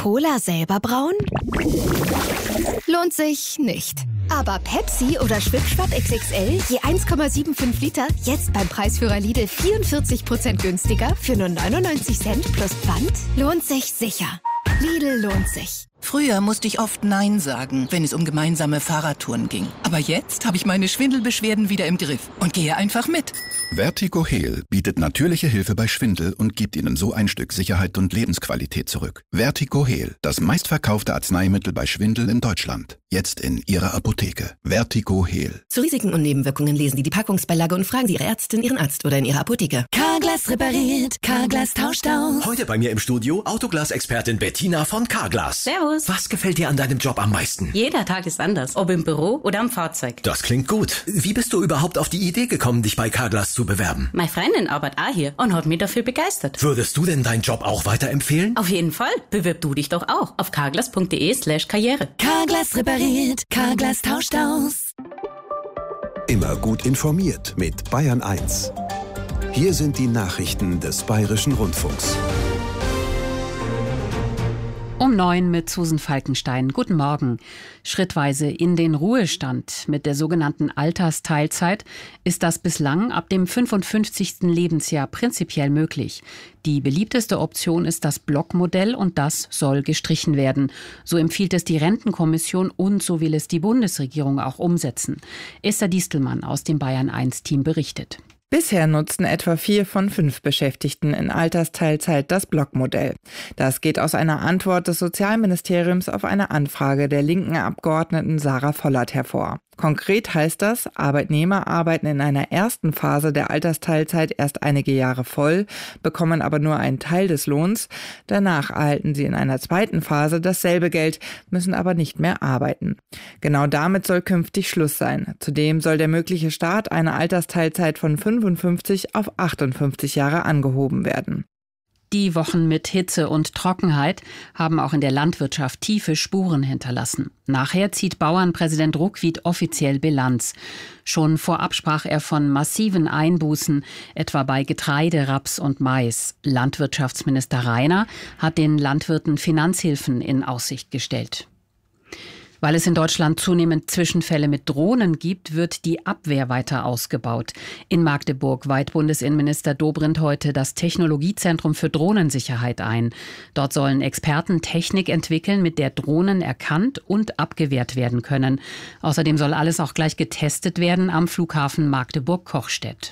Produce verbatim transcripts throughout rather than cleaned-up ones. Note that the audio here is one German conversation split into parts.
Cola selber brauen? Lohnt sich nicht. Aber Pepsi oder Schwipschwapp X X L je eins Komma fünfundsiebzig Liter jetzt beim Preisführer Lidl vierundvierzig Prozent günstiger für nur neunundneunzig Cent plus Pfand? Lohnt sich sicher. Lidl lohnt sich. Früher musste ich oft Nein sagen, wenn es um gemeinsame Fahrradtouren ging. Aber jetzt habe ich meine Schwindelbeschwerden wieder im Griff und gehe einfach mit. Vertigo Heal bietet natürliche Hilfe bei Schwindel und gibt Ihnen so ein Stück Sicherheit und Lebensqualität zurück. Vertigo Heal, das meistverkaufte Arzneimittel bei Schwindel in Deutschland. Jetzt in Ihrer Apotheke. Vertigo Heal. Zu Risiken und Nebenwirkungen lesen Sie die Packungsbeilage und fragen Sie Ihre Ärztin, Ihren Arzt oder in Ihrer Apotheke. Carglass repariert, Carglass tauscht aus. Heute bei mir im Studio Autoglas-Expertin Bettina von Carglass. Servus. Was gefällt dir an deinem Job am meisten? Jeder Tag ist anders, ob im Büro oder am Fahrzeug. Das klingt gut. Wie bist du überhaupt auf die Idee gekommen, dich bei Carglass zu bewerben? Meine Freundin arbeitet auch hier und hat mich dafür begeistert. Würdest du denn deinen Job auch weiterempfehlen? Auf jeden Fall. Bewirb du dich doch auch auf carglass.de slash karriere. Carglass repariert, Carglass tauscht aus. Immer gut informiert mit Bayern eins. Hier sind die Nachrichten des Bayerischen Rundfunks. Um neun mit Susan Falkenstein. Guten Morgen. Schrittweise in den Ruhestand mit der sogenannten Altersteilzeit ist das bislang ab dem fünfundfünfzigsten Lebensjahr prinzipiell möglich. Die beliebteste Option ist das Blockmodell und das soll gestrichen werden. So empfiehlt es die Rentenkommission und so will es die Bundesregierung auch umsetzen. Esther Distelmann aus dem Bayern eins Team berichtet. Bisher nutzten etwa vier von fünf Beschäftigten in Altersteilzeit das Blockmodell. Das geht aus einer Antwort des Sozialministeriums auf eine Anfrage der linken Abgeordneten Sarah Vollert hervor. Konkret heißt das, Arbeitnehmer arbeiten in einer ersten Phase der Altersteilzeit erst einige Jahre voll, bekommen aber nur einen Teil des Lohns. Danach erhalten sie in einer zweiten Phase dasselbe Geld, müssen aber nicht mehr arbeiten. Genau damit soll künftig Schluss sein. Zudem soll der mögliche Start einer Altersteilzeit von fünfundfünfzig auf achtundfünfzig Jahre angehoben werden. Die Wochen mit Hitze und Trockenheit haben auch in der Landwirtschaft tiefe Spuren hinterlassen. Nachher zieht Bauernpräsident Ruckwied offiziell Bilanz. Schon vorab sprach er von massiven Einbußen, etwa bei Getreide, Raps und Mais. Landwirtschaftsminister Rainer hat den Landwirten Finanzhilfen in Aussicht gestellt. Weil es in Deutschland zunehmend Zwischenfälle mit Drohnen gibt, wird die Abwehr weiter ausgebaut. In Magdeburg weiht Bundesinnenminister Dobrindt heute das Technologiezentrum für Drohnensicherheit ein. Dort sollen Experten Technik entwickeln, mit der Drohnen erkannt und abgewehrt werden können. Außerdem soll alles auch gleich getestet werden am Flughafen Magdeburg-Kochstedt.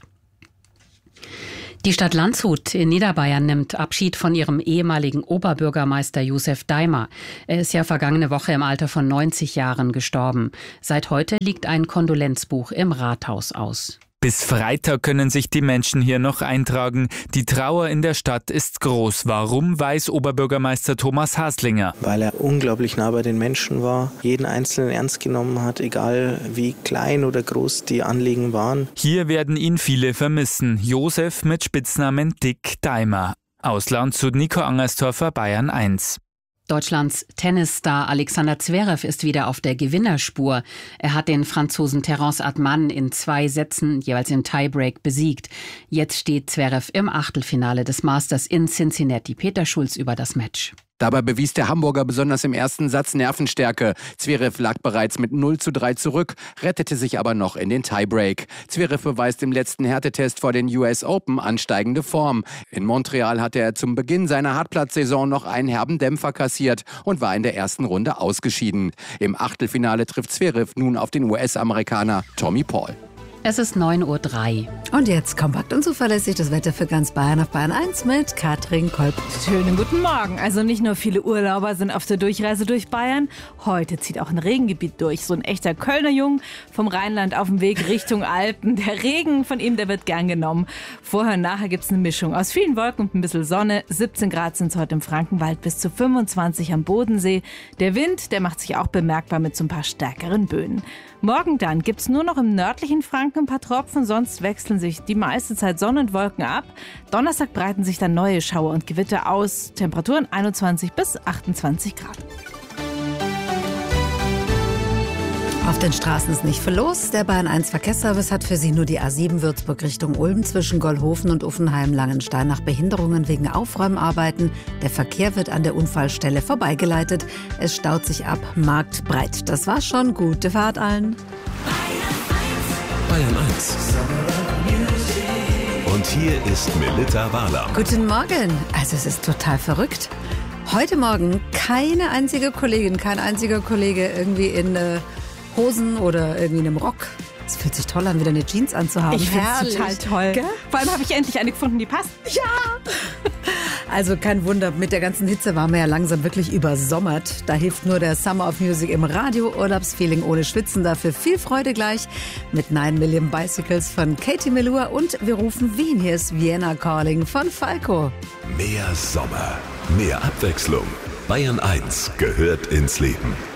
Die Stadt Landshut in Niederbayern nimmt Abschied von ihrem ehemaligen Oberbürgermeister Josef Daimer. Er ist ja vergangene Woche im Alter von neunzig Jahren gestorben. Seit heute liegt ein Kondolenzbuch im Rathaus aus. Bis Freitag können sich die Menschen hier noch eintragen. Die Trauer in der Stadt ist groß. Warum, weiß Oberbürgermeister Thomas Haslinger. Weil er unglaublich nah bei den Menschen war, jeden Einzelnen ernst genommen hat, egal wie klein oder groß die Anliegen waren. Hier werden ihn viele vermissen. Josef mit Spitznamen Dick Daimer. Aus Landshut, Nico Angerstorfer, Bayern eins. Deutschlands Tennisstar Alexander Zverev ist wieder auf der Gewinnerspur. Er hat den Franzosen Terence Atman in zwei Sätzen, jeweils im Tiebreak, besiegt. Jetzt steht Zverev im Achtelfinale des Masters in Cincinnati. Peter Schulz über das Match. Dabei bewies der Hamburger besonders im ersten Satz Nervenstärke. Zverev lag bereits mit null zu drei zurück, rettete sich aber noch in den Tiebreak. Zverev beweist im letzten Härtetest vor den U S Open ansteigende Form. In Montreal hatte er zum Beginn seiner Hartplatzsaison noch einen herben Dämpfer kassiert und war in der ersten Runde ausgeschieden. Im Achtelfinale trifft Zverev nun auf den U S-Amerikaner Tommy Paul. Es ist neun Uhr drei. Und jetzt kompakt und zuverlässig das Wetter für ganz Bayern auf Bayern eins mit Katrin Kolb. Schönen guten Morgen. Also nicht nur viele Urlauber sind auf der Durchreise durch Bayern. Heute zieht auch ein Regengebiet durch. So ein echter Kölner Jung vom Rheinland auf dem Weg Richtung Alpen. Der Regen von ihm, der wird gern genommen. Vorher und nachher gibt es eine Mischung aus vielen Wolken und ein bisschen Sonne. siebzehn Grad sind es heute im Frankenwald, bis zu fünfundzwanzig am Bodensee. Der Wind, der macht sich auch bemerkbar mit so ein paar stärkeren Böen. Morgen dann gibt es nur noch im nördlichen Franken ein paar Tropfen, sonst wechseln sich die meiste Zeit Sonne und Wolken ab. Donnerstag breiten sich dann neue Schauer und Gewitter aus. Temperaturen einundzwanzig bis achtundzwanzig Grad. Auf den Straßen ist nicht viel los. Der Bayern eins Verkehrsservice hat für Sie nur die A sieben Würzburg Richtung Ulm zwischen Gollhofen und Uffenheim-Langenstein nach Behinderungen wegen Aufräumarbeiten. Der Verkehr wird an der Unfallstelle vorbeigeleitet. Es staut sich ab, marktbreit. Das war schon. Gute Fahrt allen. Bayern eins. Und hier ist Melitta Wahler. Guten Morgen. Also es ist total verrückt. Heute Morgen keine einzige Kollegin, kein einziger Kollege irgendwie in äh, Hosen oder irgendwie in einem Rock. Es fühlt sich toll an, wieder eine Jeans anzuhaben. Ich finde es total toll. Gell? Vor allem habe ich endlich eine gefunden, die passt. Ja! Also kein Wunder, mit der ganzen Hitze waren wir ja langsam wirklich übersommert. Da hilft nur der Summer of Music im Radio, Urlaubsfeeling ohne Schwitzen. Dafür viel Freude gleich mit nine Million Bicycles von Katie Melua. Und wir rufen Wien. Hier ist Vienna Calling von Falco. Mehr Sommer, mehr Abwechslung. Bayern eins gehört ins Leben.